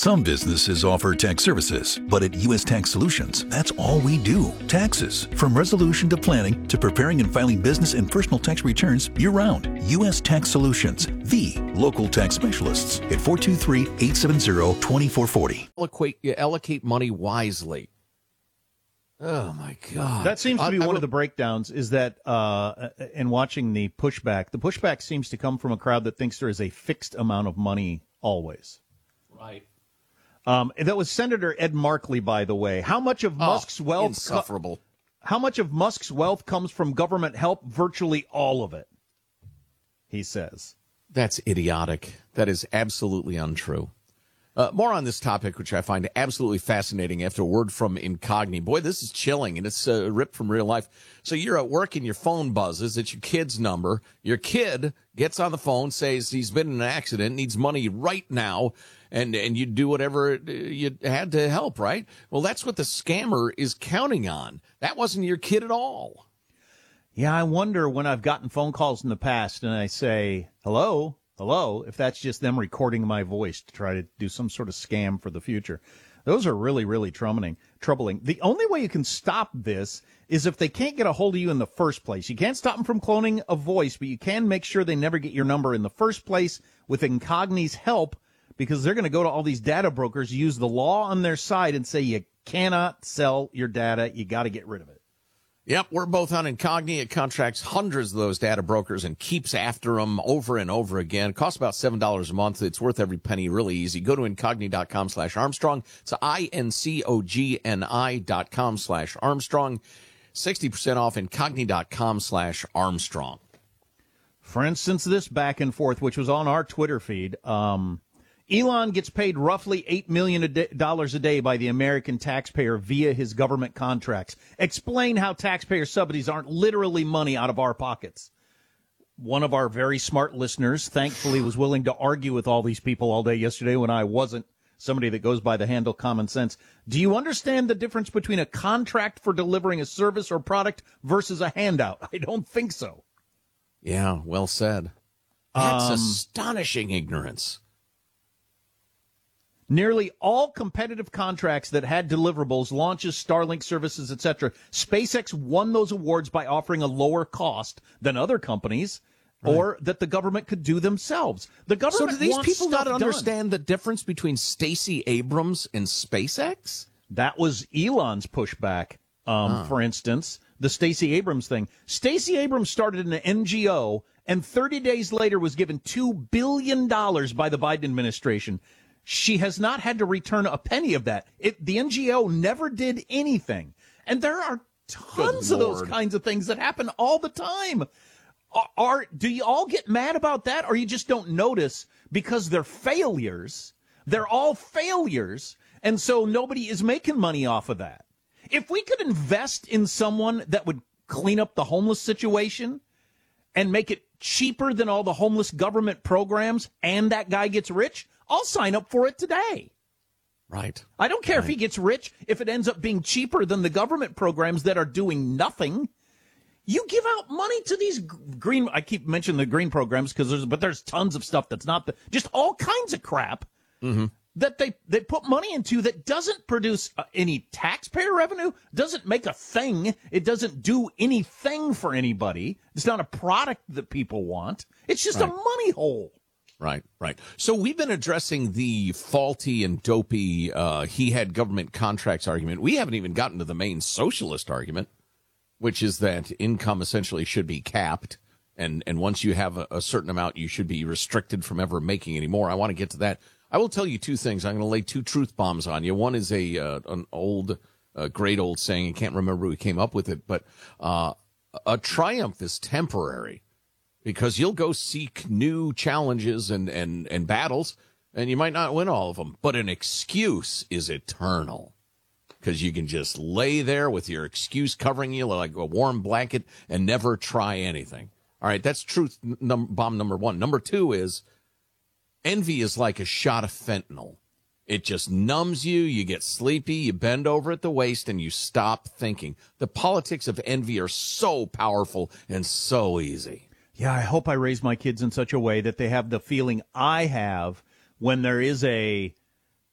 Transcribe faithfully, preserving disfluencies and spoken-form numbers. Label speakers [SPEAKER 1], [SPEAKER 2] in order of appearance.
[SPEAKER 1] Some businesses offer tax services, but at U S Tax Solutions, that's all we do. Taxes. From resolution to planning to preparing and filing business and personal tax returns year-round. U S Tax Solutions, the local tax specialists at four two three, eight seven zero, two four four zero.
[SPEAKER 2] Allocate, allocate money wisely. Oh, my God.
[SPEAKER 3] That seems to be
[SPEAKER 2] I, I
[SPEAKER 3] one
[SPEAKER 2] would,
[SPEAKER 3] of the breakdowns, is that uh, in watching the pushback, the pushback seems to come from a crowd that thinks there is a fixed amount of money always.
[SPEAKER 2] Right.
[SPEAKER 3] Um, that was Senator Ed Markey, by the way. How much of
[SPEAKER 2] oh,
[SPEAKER 3] Musk's wealth?
[SPEAKER 2] Insufferable.
[SPEAKER 3] How much of Musk's wealth comes from government help? Virtually all of it, he says.
[SPEAKER 2] That's idiotic. That is absolutely untrue. Uh, more on this topic, which I find absolutely fascinating after a word from Incogni. Boy, this is chilling, and it's uh, ripped from real life. So you're at work and your phone buzzes. It's your kid's number. Your kid gets on the phone, says he's been in an accident, needs money right now, and, and you do whatever you had to help, right? Well, that's what the scammer is counting on. That wasn't your kid at all.
[SPEAKER 3] Yeah, I wonder when I've gotten phone calls in the past and I say, hello, hello, if that's just them recording my voice to try to do some sort of scam for the future. Those are really, really troubling. Troubling. The only way you can stop this is if they can't get a hold of you in the first place. You can't stop them from cloning a voice, but you can make sure they never get your number in the first place with Incogni's help, because they're going to go to all these data brokers, use the law on their side, and say you cannot sell your data. You got to get rid of it.
[SPEAKER 2] Yep, we're both on Incogni. It contracts hundreds of those data brokers and keeps after them over and over again. It costs about seven dollars a month. It's worth every penny, really easy. Go to Incogni.com slash Armstrong. It's I N C O G N I dot com slash Armstrong. sixty percent off Incogni.com slash Armstrong.
[SPEAKER 3] For instance, this back and forth, which was on our Twitter feed, um, Elon gets paid roughly eight million dollars a day by the American taxpayer via his government contracts. Explain how taxpayer subsidies aren't literally money out of our pockets. One of our very smart listeners, thankfully, was willing to argue with all these people all day yesterday when I wasn't, somebody that goes by the handle common sense. Do you understand the difference between a contract for delivering a service or product versus a handout? I don't think so.
[SPEAKER 2] Yeah, well said. That's
[SPEAKER 3] Um,
[SPEAKER 2] astonishing ignorance.
[SPEAKER 3] Nearly all competitive contracts that had deliverables, launches, Starlink services, et cetera, SpaceX won those awards by offering a lower cost than other companies, right, or that the government could do themselves. The government
[SPEAKER 2] So do these
[SPEAKER 3] wants
[SPEAKER 2] people not
[SPEAKER 3] stuff
[SPEAKER 2] understand the difference between Stacey Abrams and SpaceX?
[SPEAKER 3] That was Elon's pushback, um,
[SPEAKER 2] Ah.
[SPEAKER 3] for instance, the Stacey Abrams thing. Stacey Abrams started an N G O and thirty days later was given two billion dollars by the Biden administration. She has not had to return a penny of that. It, the N G O never did anything. And there are tons of those kinds of things that happen all the time. Are, are do you all get mad about that, or you just don't notice because they're failures? They're all failures, and so nobody is making money off of that. If we could invest in someone that would clean up the homeless situation and make it cheaper than all the homeless government programs, and that guy gets rich, I'll sign up for it today.
[SPEAKER 2] Right.
[SPEAKER 3] I don't care
[SPEAKER 2] right.
[SPEAKER 3] if he gets rich, if it ends up being cheaper than the government programs that are doing nothing. You give out money to these green, I keep mentioning the green programs because there's, but there's tons of stuff that's not, the, just all kinds of crap
[SPEAKER 2] mm-hmm.
[SPEAKER 3] that they, they put money into that doesn't produce uh, any taxpayer revenue, doesn't make a thing. It doesn't do anything for anybody. It's not a product that people want. It's just
[SPEAKER 2] right.
[SPEAKER 3] a money hole.
[SPEAKER 2] Right, right. So we've been addressing the faulty and dopey, uh, he had government contracts argument. We haven't even gotten to the main socialist argument, which is that income essentially should be capped. And, and once you have a, a certain amount, you should be restricted from ever making any more. I want to get to that. I will tell you two things. I'm going to lay two truth bombs on you. One is a uh, an old, uh, great old saying. I can't remember who came up with it, but uh, a triumph is temporary. Because you'll go seek new challenges and, and, and battles, and you might not win all of them. But an excuse is eternal. Because you can just lay there with your excuse covering you like a warm blanket and never try anything. All right, that's truth num- bomb number one. Number two is envy is like a shot of fentanyl. It just numbs you, you get sleepy, you bend over at the waist, and you stop thinking. The politics of envy are so powerful and so easy.
[SPEAKER 3] Yeah, I hope I raise my kids in such a way that they have the feeling I have when there is a